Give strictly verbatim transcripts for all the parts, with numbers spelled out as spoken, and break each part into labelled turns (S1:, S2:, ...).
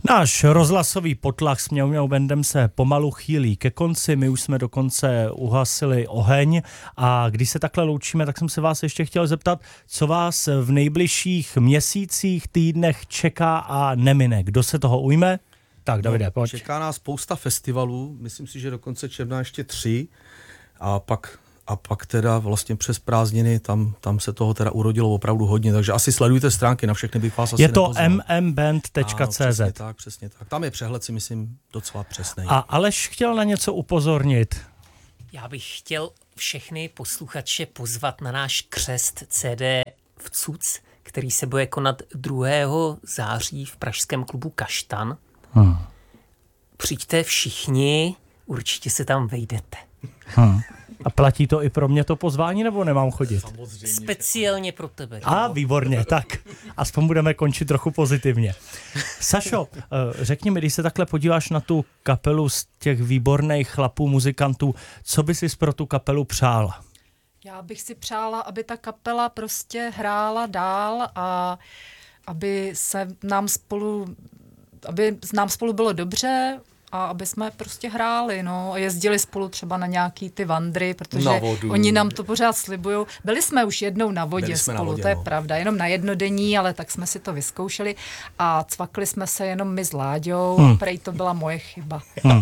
S1: Náš rozhlasový potlach s Mňau Mňau Bandem se pomalu chýlí ke konci, my už jsme dokonce uhasili oheň a když se takhle loučíme, tak jsem se vás ještě chtěl zeptat, co vás v nejbližších měsících, týdnech čeká a nemine. Kdo se toho ujme? Tak, Davide,
S2: no,
S1: pojď.
S2: Čeká nás spousta festivalů, myslím si, že do konce června ještě tři a pak A pak teda vlastně přes prázdniny, tam, tam se toho teda urodilo opravdu hodně, takže asi sledujte stránky, na všechny bych vás asi
S1: Je to
S2: nepozval.
S1: em em band tečka cé zet.
S2: Přesně tak, přesně tak. Tam je přehled, si myslím, docela přesnej.
S1: A Aleš chtěl na něco upozornit.
S3: Já bych chtěl všechny posluchače pozvat na náš křest cé dé v Cuc, který se bude konat druhého září v pražském klubu Kaštan. Hmm. Přijďte všichni, určitě se tam vejdete.
S1: Hmm. A platí to i pro mě to pozvání, nebo nemám chodit?
S2: Samozřejmě.
S3: Speciálně pro tebe.
S1: A výborně, tak aspoň budeme končit trochu pozitivně. Sašo, řekni mi, když se takhle podíváš na tu kapelu z těch výborných chlapů, muzikantů, co by si pro tu kapelu přála?
S4: Já bych si přála, aby ta kapela prostě hrála dál a aby se nám spolu, aby nám spolu bylo dobře, a aby jsme prostě hráli, no, a jezdili spolu třeba na nějaký ty vandry, protože oni nám to pořád slibujou. Byli jsme už jednou na vodě spolu, na vodě, to je no. pravda, jenom na jednodenní, ale tak jsme si to vyzkoušeli a cvakli jsme se jenom my s Láďou, hmm. prej to byla moje chyba. Hmm.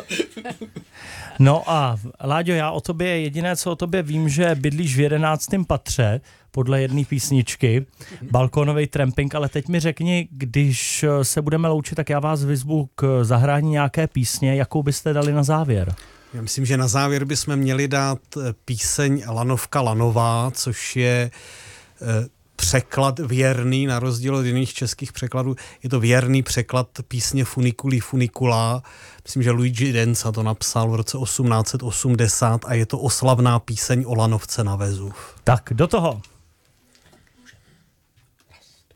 S1: No a Láďo, já o tobě, jediné, co o tobě vím, že bydlíš v jedenáctém patře, podle jedné písničky, balkónový tramping, ale teď mi řekni, když se budeme loučit, tak já vás vyzvu k zahrání nějaké písně, jakou byste dali na závěr?
S5: Já myslím, že na závěr bychom měli dát píseň Lanovka Lanová, což je překlad věrný, na rozdíl od jiných českých překladů, je to věrný překlad písně Funiculi Funicula. Myslím, že Luigi Denza to napsal v roce osmnáct set osmdesát a je to oslavná píseň o lanovce na Vezuv.
S1: Tak, do toho.